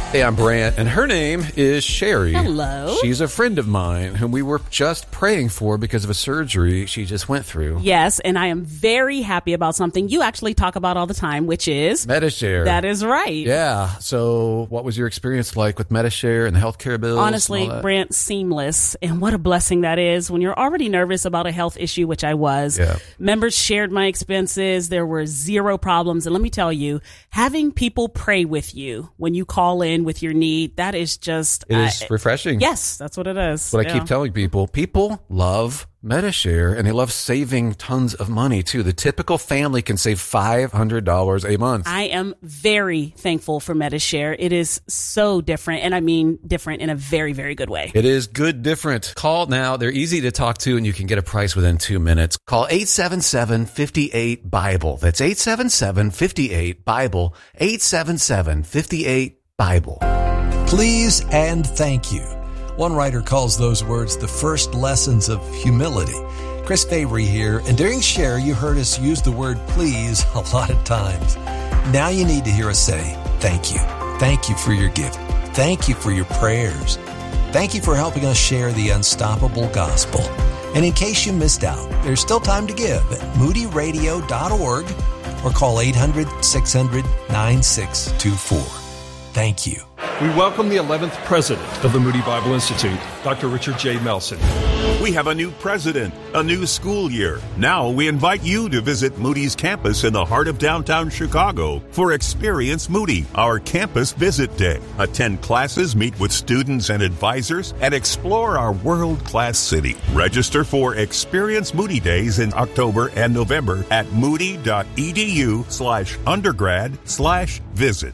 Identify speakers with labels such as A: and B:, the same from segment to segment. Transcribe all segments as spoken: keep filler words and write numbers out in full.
A: Hey, I'm Brant, and her name is Sherry.
B: Hello.
A: She's a friend of mine whom we were just praying for because of a surgery she just went through.
B: Yes, and I am very happy about something you actually talk about all the time, which is...
A: Medi-Share.
B: That is right.
A: Yeah. So what was your experience like with Medi-Share and the healthcare bills?
B: Honestly, Brant, seamless. And what a blessing that is when you're already nervous about a health issue, which I was.
A: Yeah.
B: Members shared my expenses. There were zero problems. And let me tell you, having people pray with you when you call in with your need, that is just...
A: It is uh, refreshing.
B: Yes, that's what it is.
A: What
B: yeah.
A: I keep telling people, people love Medi-Share, and they love saving tons of money, too. The typical family can save five hundred dollars a month.
B: I am very thankful for Medi-Share. It is so different, and I mean different in a very, very good way.
A: It is good different. Call now. They're easy to talk to, and you can get a price within two minutes. Call eight seven seven, five eight, BIBLE. That's eight seven seven, five eight, BIBLE. eight seven seven, five eight, BIBLE.
C: Please and thank you. One writer calls those words the first lessons of humility. Chris Fabry here, and during Share, you heard us use the word please a lot of times. Now you need to hear us say thank you. Thank you for your giving. Thank you for your prayers. Thank you for helping us share the unstoppable gospel. And in case you missed out, there's still time to give at moody radio dot org or call eight hundred, six hundred, nine six two four. Thank you.
D: We welcome the eleventh president of the Moody Bible Institute, Doctor Richard J. Melson.
E: We have a new president, a new school year. Now we invite you to visit Moody's campus in the heart of downtown Chicago for Experience Moody, our campus visit day. Attend classes, meet with students and advisors, and explore our world-class city. Register for Experience Moody Days in October and November at moody.edu slash undergrad slash visit.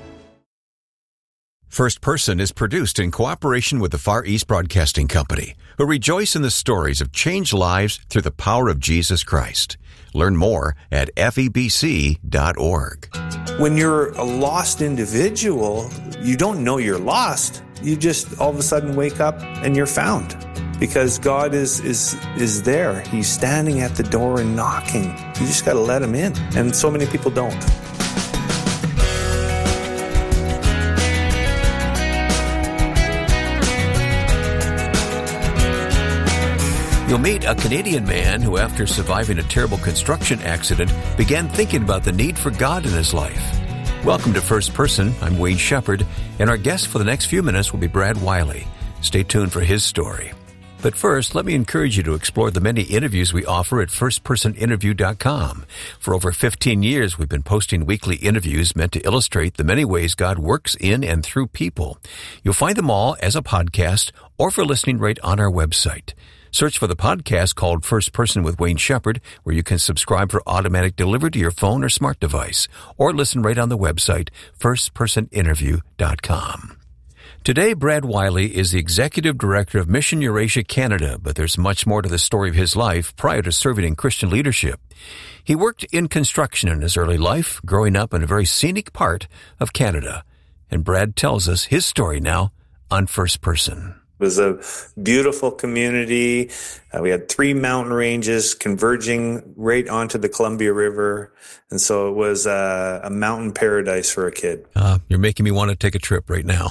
F: First Person is produced in cooperation with the Far East Broadcasting Company, who rejoice in the stories of changed lives through the power of Jesus Christ. Learn more at F E B C dot org.
G: When you're a lost individual, you don't know you're lost. You just all of a sudden wake up and you're found because God is is is there. He's standing at the door and knocking. You just got to let him in. And so many people don't.
F: You'll meet a Canadian man who, after surviving a terrible construction accident, began thinking about the need for God in his life. Welcome to First Person. I'm Wayne Shepherd, and our guest for the next few minutes will be Brad Wiley. Stay tuned for his story. But first, let me encourage you to explore the many interviews we offer at first person interview dot com. For over fifteen years, we've been posting weekly interviews meant to illustrate the many ways God works in and through people. You'll find them all as a podcast or for listening right on our website. Search for the podcast called First Person with Wayne Shepherd, where you can subscribe for automatic delivery to your phone or smart device, or listen right on the website, first person interview dot com. Today, Brad Wiley is the Executive Director of Mission Eurasia Canada, but there's much more to the story of his life prior to serving in Christian leadership. He worked in construction in his early life, growing up in a very scenic part of Canada. And Brad tells us his story now on First Person.
G: It was a beautiful community. Uh, we had three mountain ranges converging right onto the Columbia River. And so it was uh, a mountain paradise for a kid.
F: Uh, you're making me want to take a trip right now.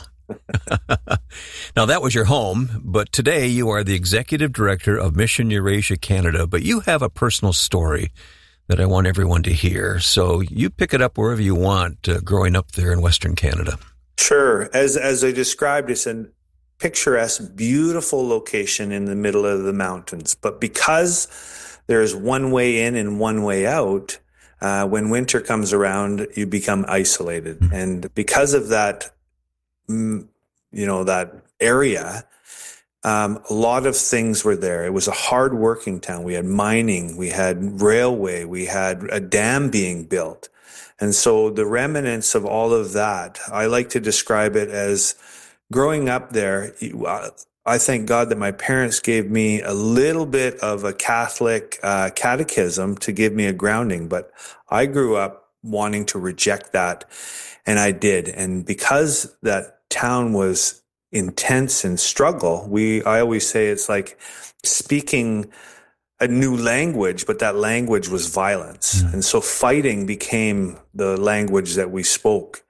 F: Now, that was your home, but today you are the Executive Director of Mission Eurasia Canada. But you have a personal story that I want everyone to hear. So you pick it up wherever you want, uh, growing up there in Western Canada.
G: Sure. As, as I described, it's an picturesque, beautiful location in the middle of the mountains. But because there's one way in and one way out, uh, when winter comes around, you become isolated. Mm-hmm. And because of that, you know, that area, um, a lot of things were there. It was a hard-working town. We had mining, we had railway, we had a dam being built. And so the remnants of all of that, I like to describe it as growing up there, I thank God that my parents gave me a little bit of a Catholic uh, catechism to give me a grounding, but I grew up wanting to reject that, and I did. And because that town was intense and struggle, we I always say it's like speaking a new language, but that language was violence. Mm. And so fighting became the language that we spoke.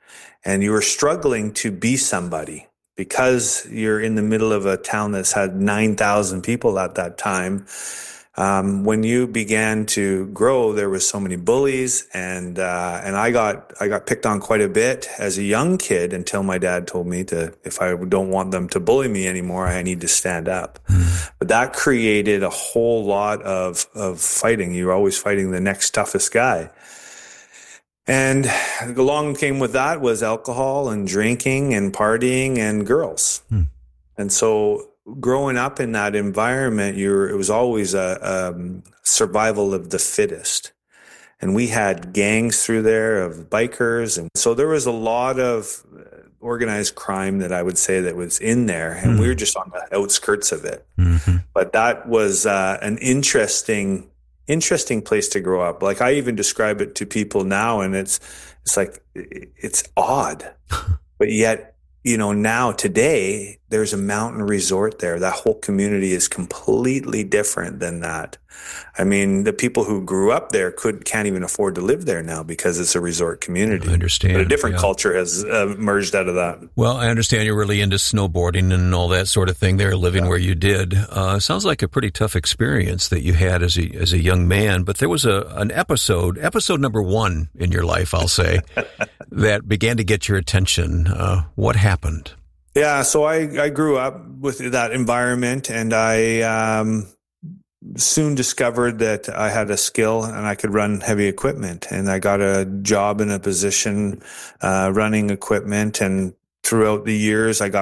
G: and you were struggling to be somebody because you're in the middle of a town that's had nine thousand people at that time. Um, when you began to grow, there was so many bullies, and uh, and I got I got picked on quite a bit as a young kid until my dad told me to, if I don't want them to bully me anymore, I need to stand up. Mm. But that created a whole lot of of fighting. You're always fighting the next toughest guy. And along came with that was alcohol and drinking and partying and girls. Mm. And so growing up in that environment, you're, it was always a, um, survival of the fittest. And we had gangs through there of bikers. And so there was a lot of organized crime that I would say that was in there. And mm-hmm. we were just on the outskirts of it. Mm-hmm. But that was uh, an interesting, interesting place to grow up. Like I even describe it to people now, and it's, it's like, it's odd, but yet, you know, now today there's a mountain resort there. That whole community is completely different than that. I mean, the people who grew up there could can't even afford to live there now because it's a resort community.
F: I understand.
G: But a different
F: yeah.
G: culture has uh, emerged out of that.
F: Well, I understand you're really into snowboarding and all that sort of thing there, living yeah. where you did. Uh, sounds like a pretty tough experience that you had as a as a young man. But there was a an episode, episode number one in your life, I'll say, that began to get your attention. Uh, what happened?
G: Yeah, so I, I grew up with that environment, and I um, soon discovered that I had a skill and I could run heavy equipment. And I got a job in a position uh, running equipment. And throughout the years, I got